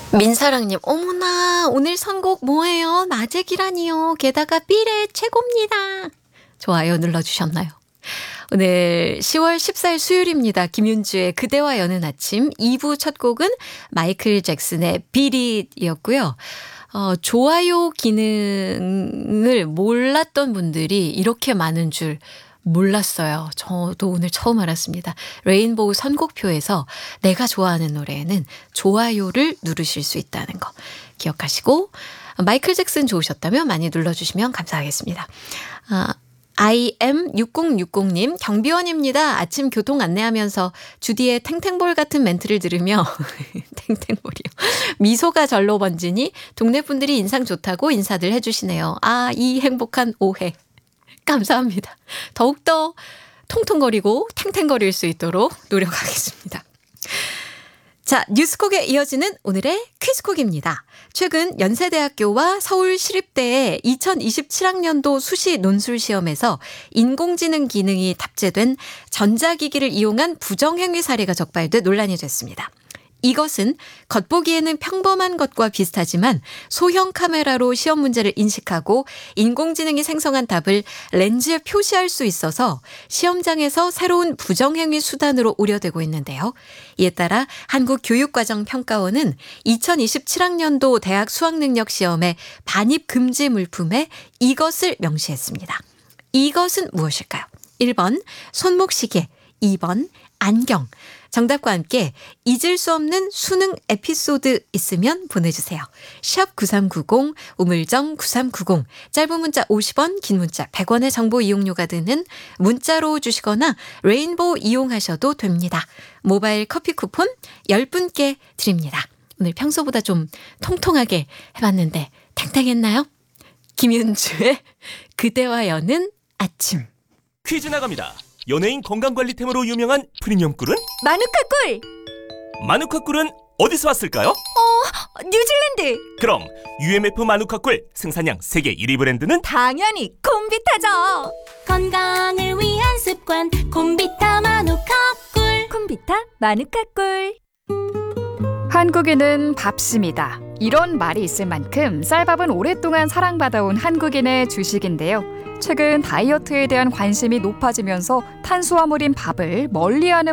민사랑님, 어머나, 오늘 선곡 뭐예요? 낮의 기란이요. 게다가 삐레 최고입니다. 좋아요 눌러주셨나요? 오늘 10월 14일 수요일입니다. 김윤주의 그대와 여는 아침 2부 첫 곡은 마이클 잭슨의 비릿이었고요. 좋아요 기능을 몰랐던 분들이 이렇게 많은 줄 몰랐어요. 저도 오늘 처음 알았습니다. 레인보우 선곡표에서 내가 좋아하는 노래에는 좋아요를 누르실 수 있다는 거 기억하시고, 마이클 잭슨 좋으셨다면 많이 눌러주시면 감사하겠습니다. IM6060님, 경비원입니다. 아침 교통 안내하면서 주디의 탱탱볼 같은 멘트를 들으며 탱탱볼이요. 미소가 절로 번지니 동네 분들이 인상 좋다고 인사들 해주시네요. 이 행복한 오해. 감사합니다. 더욱더 통통거리고 탱탱거릴 수 있도록 노력하겠습니다. 자, 뉴스콕에 이어지는 오늘의 퀴즈콕입니다. 최근 연세대학교와 서울시립대의 2027학년도 수시 논술시험에서 인공지능 기능이 탑재된 전자기기를 이용한 부정행위 사례가 적발돼 논란이 됐습니다. 이것은 겉보기에는 평범한 것과 비슷하지만 소형 카메라로 시험 문제를 인식하고 인공지능이 생성한 답을 렌즈에 표시할 수 있어서 시험장에서 새로운 부정행위 수단으로 우려되고 있는데요. 이에 따라 한국교육과정평가원은 2027학년도 대학 수학능력 시험의 반입 금지 물품에 이것을 명시했습니다. 이것은 무엇일까요? 1번 손목시계, 2번 안경. 정답과 함께 잊을 수 없는 수능 에피소드 있으면 보내주세요. 샵 9390, 우물정 9390, 짧은 문자 50원, 긴 문자 100원의 정보 이용료가 드는 문자로 주시거나 레인보우 이용하셔도 됩니다. 모바일 커피 쿠폰 10분께 드립니다. 오늘 평소보다 좀 통통하게 해봤는데 탱탱했나요? 김윤주의 그대와 여는 아침. 퀴즈 나갑니다. 연예인 건강관리템으로 유명한 프리미엄 꿀은? 마누카 꿀! 마누카 꿀은 어디서 왔을까요? 뉴질랜드! 그럼 UMF 마누카 꿀 생산량 세계 1위 브랜드는? 당연히 콤비타죠! 건강을 위한 습관 콤비타 마누카 꿀. 콤비타 마누카 꿀. 한국인은 밥심이다. 이런 말이 있을 만큼 쌀밥은 오랫동안 사랑받아온 한국인의 주식인데요. 최근 다이어트에 대한 관심이 높아지면서 탄수화물인 밥을 멀리하는